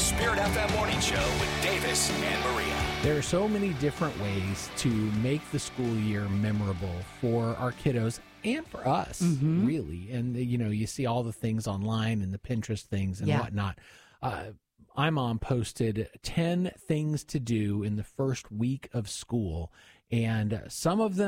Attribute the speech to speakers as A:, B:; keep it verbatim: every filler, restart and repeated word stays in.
A: Spirit F M Morning Show with Davis and Maria.
B: There are so many different ways to make the school year memorable for our kiddos and for us, mm-hmm. really. And, you know, you see all the things online and the Pinterest things and yeah. whatnot. Uh, my mom posted ten things to do in the first week of school, and some of them